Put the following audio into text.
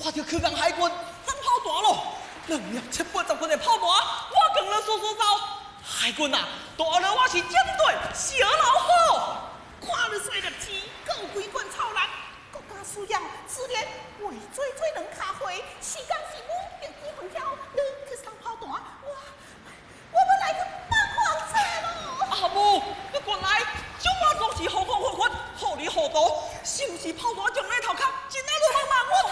看到去港海军上炮弹咯，270棍的炮弹，我跟了说走。海军啊，大了我是舰队小老虎。 看你衰日子，够规管操人，国家需要自然为最能卡回，时间是我要几分跳，你去上炮弹，我要来个八方车咯。 阿母，你原来就我总是好看，好你好多，是不是炮弹将你头壳真爱落